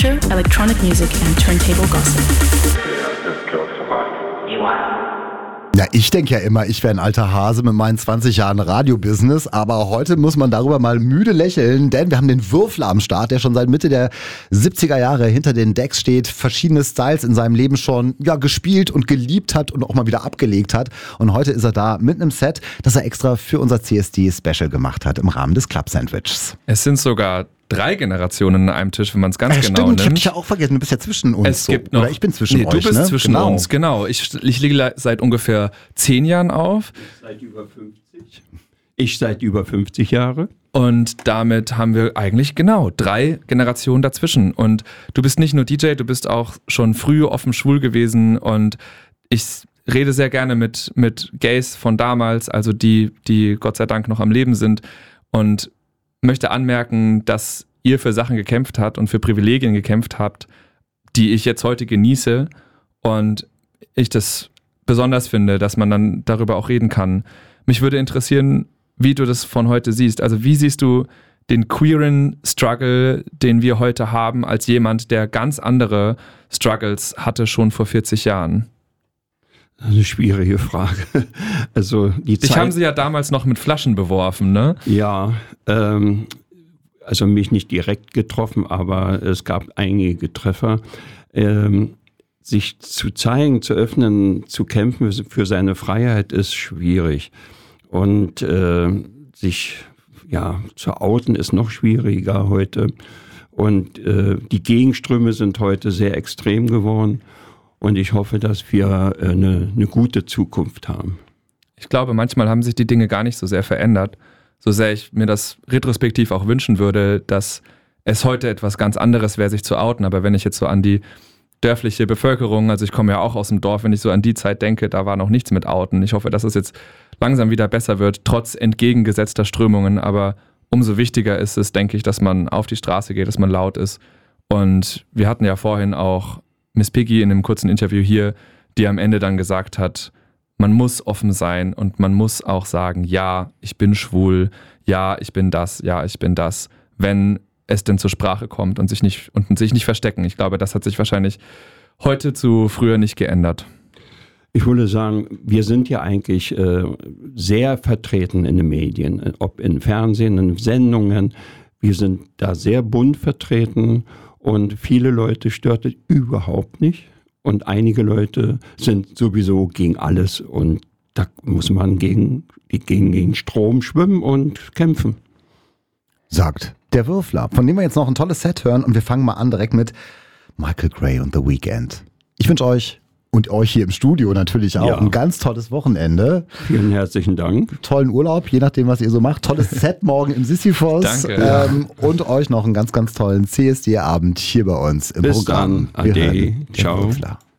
electronic music and turntable gossip. Ja, ich denke ja immer, ich wäre ein alter Hase mit meinen 20 Jahren Radiobusiness, aber heute muss man darüber mal müde lächeln, denn wir haben den Würfler am Start, der schon seit Mitte der 70er Jahre hinter den Decks steht, verschiedene Styles in seinem Leben schon gespielt und geliebt hat und auch mal wieder abgelegt hat. Und heute ist er da mit einem Set, das er extra für unser CSD-Special gemacht hat im Rahmen des Club Sandwiches. Es sind sogar 3 Generationen an einem Tisch, wenn man es ganz genau nimmt. Ich habe dich ja auch vergessen, du bist ja zwischen uns. Es gibt noch, oder ich bin zwischen euch. Du bist ne? zwischen uns, genau. Ich lege seit ungefähr 10 Jahren auf. Seit über 50. Ich seit über 50 Jahre. Und damit haben wir eigentlich 3 Generationen dazwischen. Und du bist nicht nur DJ, du bist auch schon früh offen schwul gewesen. Und ich rede sehr gerne mit Gays von damals, also die Gott sei Dank noch am Leben sind. Und möchte anmerken, dass ihr für Sachen gekämpft habt und für Privilegien gekämpft habt, die ich jetzt heute genieße und ich das besonders finde, dass man dann darüber auch reden kann. Mich würde interessieren, wie du das von heute siehst. Also wie siehst du den queeren Struggle, den wir heute haben, als jemand, der ganz andere Struggles hatte schon vor 40 Jahren? Eine schwierige Frage. Also Dich haben sie ja damals noch mit Flaschen beworfen, ne? Ja, also mich nicht direkt getroffen, aber es gab einige Treffer. Sich zu zeigen, zu öffnen, zu kämpfen für seine Freiheit ist schwierig. Und sich zu outen ist noch schwieriger heute. Und die Gegenströme sind heute sehr extrem geworden. Und ich hoffe, dass wir eine gute Zukunft haben. Ich glaube, manchmal haben sich die Dinge gar nicht so sehr verändert. So sehr ich mir das retrospektiv auch wünschen würde, dass es heute etwas ganz anderes wäre, sich zu outen. Aber wenn ich jetzt so an die dörfliche Bevölkerung, also ich komme ja auch aus dem Dorf, wenn ich so an die Zeit denke, da war noch nichts mit Outen. Ich hoffe, dass es jetzt langsam wieder besser wird, trotz entgegengesetzter Strömungen. Aber umso wichtiger ist es, denke ich, dass man auf die Straße geht, dass man laut ist. Und wir hatten ja vorhin auch Miss Piggy in einem kurzen Interview hier, die am Ende dann gesagt hat, man muss offen sein und man muss auch sagen, ja, ich bin schwul, ja, ich bin das, wenn es denn zur Sprache kommt und sich nicht verstecken. Ich glaube, das hat sich wahrscheinlich heute zu früher nicht geändert. Ich würde sagen, wir sind ja eigentlich sehr vertreten in den Medien, ob in Fernsehen, in Sendungen. Wir sind da sehr bunt vertreten. Und viele Leute stört es überhaupt nicht. Und einige Leute sind sowieso gegen alles. Und da muss man gegen Strom schwimmen und kämpfen. Sagt der Würfler, von dem wir jetzt noch ein tolles Set hören. Und wir fangen mal an direkt mit Michael Gray und The Weeknd. Ich wünsche euch und euch hier im Studio natürlich auch ein ganz tolles Wochenende. Vielen herzlichen Dank. Tollen Urlaub, je nachdem, was ihr so macht. Tolles Set morgen im Sisyphos. Danke. Und euch noch einen ganz, ganz tollen CSD-Abend hier bei uns im Bis Programm. dann. Ade. Wir hören den Ciao. Würfler.